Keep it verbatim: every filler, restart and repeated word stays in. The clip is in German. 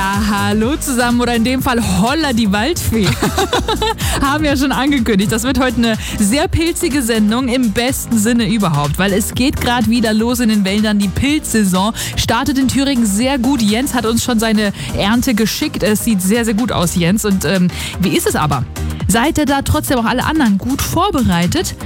Ja, hallo zusammen oder in dem Fall Holla die Waldfee. Haben ja schon angekündigt, das wird heute eine sehr pilzige Sendung im besten Sinne überhaupt, weil es geht gerade wieder los in den Wäldern. Die Pilzsaison startet in Thüringen sehr gut. Jens hat uns schon seine Ernte geschickt. Es sieht sehr, sehr gut aus, Jens. Und ähm, wie ist es aber? Seid ihr da trotzdem auch alle anderen gut vorbereitet?